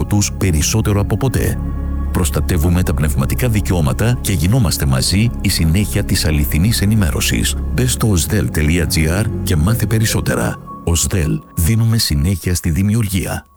τους περισσότερο από ποτέ. Προστατεύουμε τα πνευματικά δικαιώματα και γινόμαστε μαζί η συνέχεια της αληθινής ενημέρωσης. Μπες στο osdel.gr και μάθε περισσότερα. osdel, δίνουμε συνέχεια στη δημιουργία.